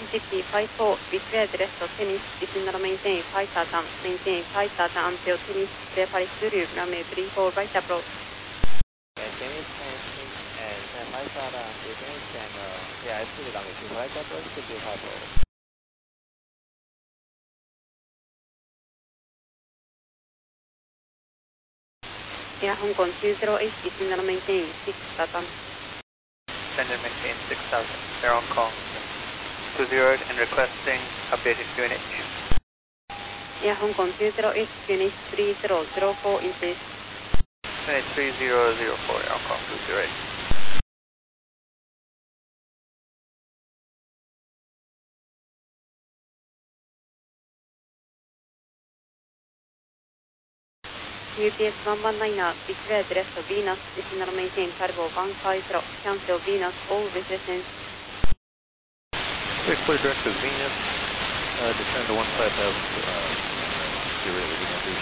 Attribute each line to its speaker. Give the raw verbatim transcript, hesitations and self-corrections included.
Speaker 1: Mississippi five four, declare the rest of Tennis, descend and maintain fighter turn, maintain fighter turn until Tennis, clear Paris Zulu, runway three four, right approach.
Speaker 2: Yeah, Tennis and and fighter turn, Tennis and Paris Zulu, runway three four, right approach to two five four.
Speaker 1: Air Hong Kong two zero eight, descend and maintain six thousand.
Speaker 3: Descend and maintain six thousand, Air Hong Kong two zero eight and requesting updated Q N H.
Speaker 1: Air Hong Kong two zero eight, Q N H three zero zero four inches.
Speaker 3: Q N H three zero zero four, Air Hong Kong two zero eight.
Speaker 1: U P S one one niner, declare the rest of Venus, descend and maintain cargo one five zero, cancel Venus, all resistance.
Speaker 4: Wait, clear direct to Venus, uh, descend to one five zero, uh, get rid of the Venus.